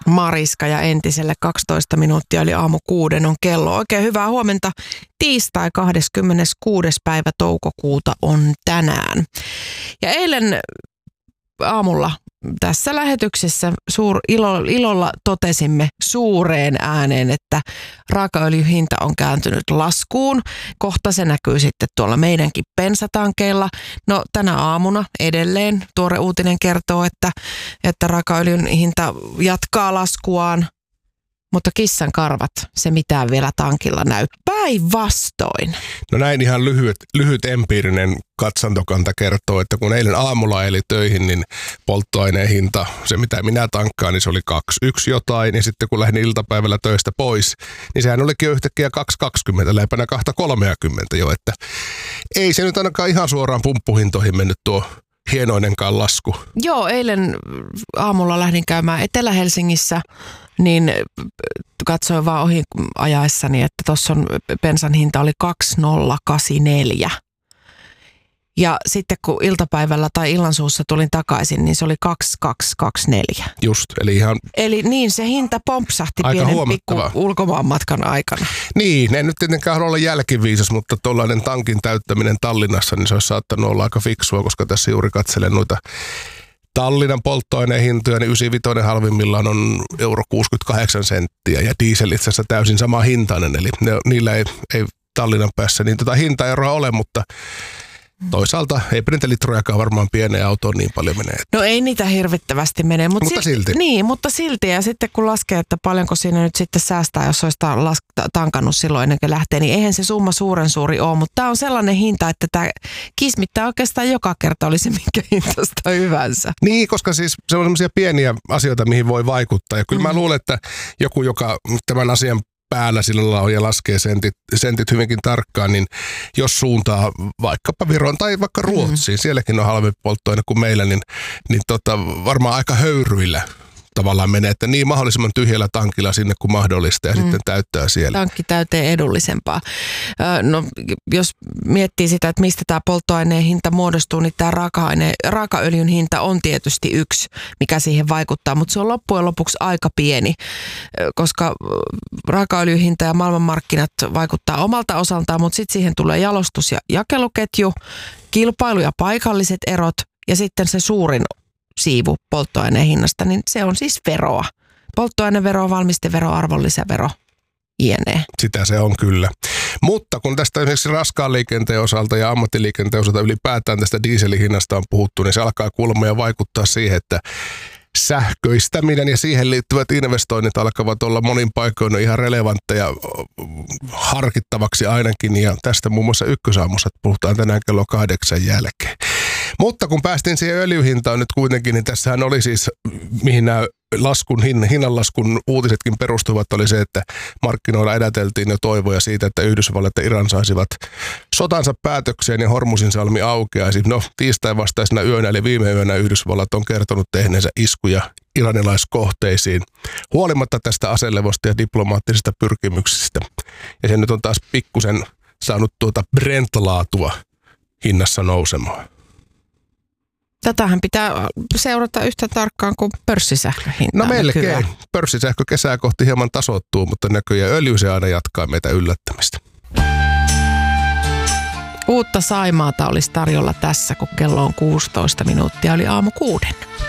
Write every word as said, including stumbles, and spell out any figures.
Mariska ja entiselle kaksitoista minuuttia eli aamu kuuden on kello. Oikein hyvää huomenta. Tiistai kahdeskymmeneskuudes päivä toukokuuta on tänään. Ja eilen aamulla tässä lähetyksessä suur, ilo, ilolla totesimme suureen ääneen, että raakaöljyn hinta on kääntynyt laskuun. Kohta se näkyy sitten tuolla meidänkin bensatankeilla. No tänä aamuna edelleen tuore uutinen kertoo, että, että raakaöljyn hinta jatkaa laskuaan. Mutta kissan karvat, se mitään vielä tankilla näy. Päinvastoin. No näin ihan lyhyt, lyhyt empiirinen katsantokanta kertoo, että kun eilen aamulla eli töihin, niin polttoaineen hinta, se mitä minä tankkaan, niin se oli kaksi yksi jotain. Ja sitten kun lähdin iltapäivällä töistä pois, niin sehän olikin jo yhtäkkiä kaksi kaksikymmentä, lämpänä kaksi kolmekymmentä jo. Että ei se nyt ainakaan ihan suoraan pumppuhintoihin mennyt tuo hienoinenkaan lasku. Joo, eilen aamulla lähdin käymään Etelä-Helsingissä, niin katsoin vaan ohi ajaessani, että tuossa on bensan hinta oli kaksi nolla kahdeksankymmentäneljä. Ja sitten kun iltapäivällä tai illansuussa tulin takaisin, niin se oli kaksi kaksi kaksikymmentäneljä. Just, eli ihan... Eli niin, se hinta pompsahti pienen pikku ulkomaanmatkan aikana. Niin, en nyt tietenkään olla jälkiviisas, mutta tuollainen tankin täyttäminen Tallinnassa, niin se olisi saattanut olla aika fiksua, koska tässä juuri katselen noita Tallinnan polttoaineen hintoja, niin yhdeksänkymmentäviisi halvimmillaan on euro kuusikymmentäkahdeksan senttiä ja diesel itse asiassa täysin sama hintainen, eli ne, niillä ei, ei Tallinnan päässä niin tota hintaeroa ole, mutta toisaalta ei litrojakaan varmaan pieneen autoon niin paljon menee. No ei niitä hirvittävästi mene. Mutta, mutta silti, silti. Niin, mutta silti. Ja sitten kun laskee, että paljonko siinä nyt sitten säästää, jos olisi las- tankannut silloin ennen kuin lähtee, niin eihän se summa suuren suuri ole. Mutta tämä on sellainen hinta, että tämä kismittää oikeastaan joka kerta, oli se minkä hintasta hyvänsä. Niin, koska siis se on sellaisia pieniä asioita, mihin voi vaikuttaa. Ja kyllä mm. mä luulen, että joku, joka tämän asian päällä sillä on ja laskee sentit, sentit hyvinkin tarkkaan, niin jos suuntaa vaikkapa Viroon tai vaikka Ruotsiin, mm. sielläkin on halvempi polttoaine kuin meillä, niin, niin tota, varmaan aika höyryillä tavallaan menee, että niin mahdollisimman tyhjällä tankilla sinne kuin mahdollista ja mm. sitten täyttää siellä. Tankki täyteen edullisempaa. No, jos miettii sitä, että mistä tämä polttoaineen hinta muodostuu, niin tämä raaka-aine, raakaöljyn hinta on tietysti yksi, mikä siihen vaikuttaa, mutta se on loppujen lopuksi aika pieni, koska raakaöljyn hinta ja maailmanmarkkinat vaikuttaa omalta osaltaan, mutta sitten siihen tulee jalostus- ja jakeluketju, kilpailu ja paikalliset erot ja sitten se suurin siivu polttoaineen hinnasta, niin se on siis veroa. Polttoainevero, valmistevero, arvonlisävero, jne. Sitä se on kyllä. Mutta kun tästä esimerkiksi raskaan liikenteen osalta ja ammattiliikenteen osalta ylipäätään tästä dieselhinnasta on puhuttu, niin se alkaa kuulemma ja vaikuttaa siihen, että sähköistäminen ja siihen liittyvät investoinnit alkavat olla monin paikoin ihan relevantteja harkittavaksi ainakin. Ja tästä muun muassa Ykkösaamussa puhutaan tänään kello kahdeksan jälkeen. Mutta kun päästiin siihen öljyhintaan nyt kuitenkin, niin tässähän oli siis, mihin nämä laskun, hinnanlaskun uutisetkin perustuvat, oli se, että markkinoilla edäteltiin jo toivoja siitä, että Yhdysvallat ja Iran saisivat sotansa päätökseen ja Hormusin salmi aukeaisi. No, tiistai vastaisena yönä, eli viime yönä Yhdysvallat on kertonut tehneensä iskuja iranilaiskohteisiin, huolimatta tästä aselevosta ja diplomaattisista pyrkimyksistä. Ja se nyt on taas pikkusen saanut tuota Brent-laatua hinnassa nousemaan. Tätähän pitää seurata yhtä tarkkaan kuin pörssisähköhintaa. No melkein. Pörssisähkö kesää kohti hieman tasoittuu, mutta näköjään öljy se aina jatkaa meitä yllättämistä. Uutta Saimaata olisi tarjolla tässä, kun kello on kuusitoista minuuttia, oli aamu kuuden.